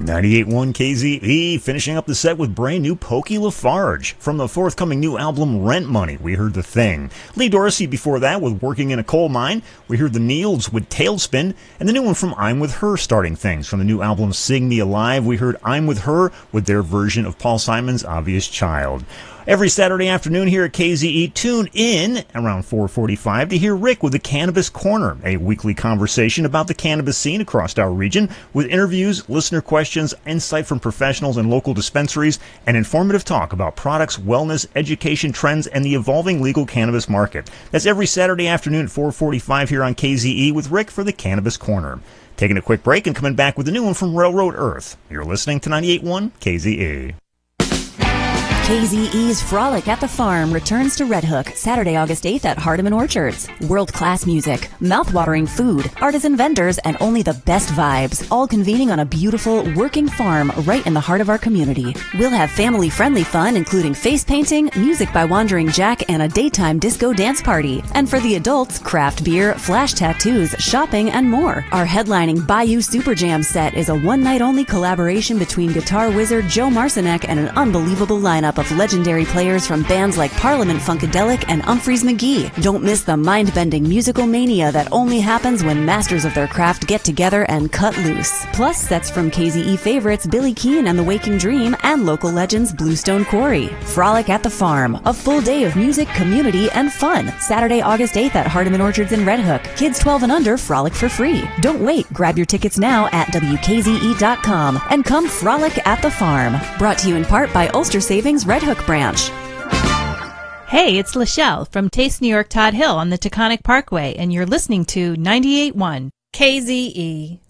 98.1 KZE, finishing up the set with brand new Pokey Lafarge. From the forthcoming new album Rent Money, we heard The Thing. Lee Dorsey before that with Working in a Coal Mine. We heard The Neils with Tailspin. And the new one from I'm With Her, Starting Things. From the new album Sing Me Alive, we heard I'm With Her with their version of Paul Simon's Obvious Child. Every Saturday afternoon here at KZE, tune in around 4:45 to hear Rick with the Cannabis Corner, a weekly conversation about the cannabis scene across our region with interviews, listener questions, insight from professionals and local dispensaries, and informative talk about products, wellness, education trends, and the evolving legal cannabis market. That's every Saturday afternoon at 4:45 here on KZE with Rick for the Cannabis Corner. Taking a quick break and coming back with a new one from Railroad Earth. You're listening to 98.1 KZE. KZE's Frolic at the Farm returns to Red Hook Saturday, August 8th at Hardeman Orchards. World-class music, mouth-watering food, artisan vendors, and only the best vibes, all convening on a beautiful, working farm right in the heart of our community. We'll have family-friendly fun, including face painting, music by Wandering Jack, and a daytime disco dance party. And for the adults, craft beer, flash tattoos, shopping, and more. Our headlining Bayou Super Jam set is a one-night-only collaboration between guitar wizard Joe Marcinek and an unbelievable lineup of legendary players from bands like Parliament Funkadelic and Humphreys McGee. Don't miss the mind-bending musical mania that only happens when masters of their craft get together and cut loose. Plus sets from KZE favorites Billy Keane and the Waking Dream and local legends Bluestone Quarry. Frolic at the Farm, a full day of music, community, and fun. Saturday, August 8th at Hardeman Orchards in Red Hook. Kids 12 and under frolic for free. Don't wait. Grab your tickets now at WKZE.com and come frolic at the farm. Brought to you in part by Ulster Savings Red Hook branch. Hey, it's Lachelle from Taste New York Todd Hill on the Taconic Parkway, and you're listening to 98.1 KZE.